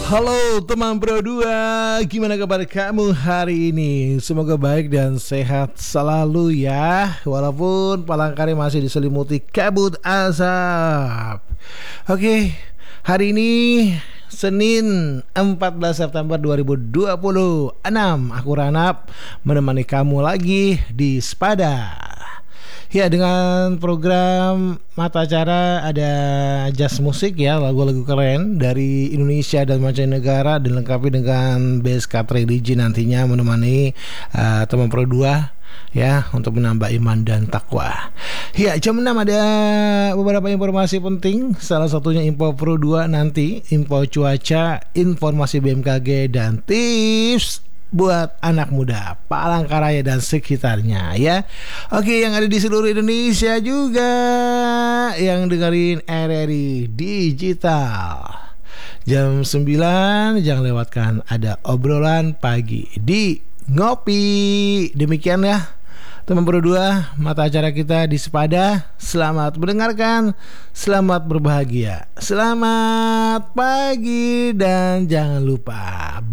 Halo teman Pro 2, gimana kabar kamu hari ini? Semoga baik dan sehat selalu ya. Walaupun Palangkaraya masih diselimuti kabut asap. Oke, hari ini Senin 14 September 2026. Aku Ranap menemani kamu lagi di Sepada. Ya, dengan program mata acara ada jazz musik ya, lagu-lagu keren dari Indonesia dan mancanegara, dilengkapi dengan BSK Religi nantinya menemani teman Pro 2 ya, untuk menambah iman dan takwa. Ya, jam 6 ada beberapa informasi penting, salah satunya info Pro 2 nanti, info cuaca, informasi BMKG dan tips buat anak muda Palangkaraya dan sekitarnya ya. Oke, yang ada di seluruh Indonesia juga yang dengerin RRI Digital. Jam 9 jangan lewatkan ada obrolan pagi di Ngopi. Demikian ya teman Pro 2, mata acara kita di Sepada. Selamat mendengarkan, selamat berbahagia, selamat pagi, dan jangan lupa